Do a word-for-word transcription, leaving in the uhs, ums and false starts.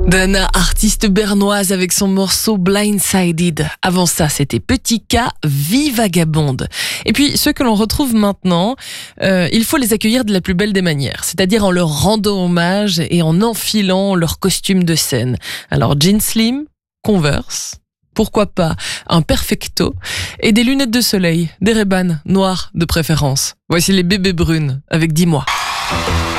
Dana, artiste bernoise avec son morceau Blindsided. Avant ça, c'était Petit K, Vie Vagabonde. Et puis, ceux que l'on retrouve maintenant, euh, il faut les accueillir de la plus belle des manières, c'est-à-dire en leur rendant hommage et en enfilant leur costume de scène. Alors, jean slim, Converse, pourquoi pas un perfecto et des lunettes de soleil, des Ray-Ban noires de préférence. Voici les bébés brunes avec Dis-moi.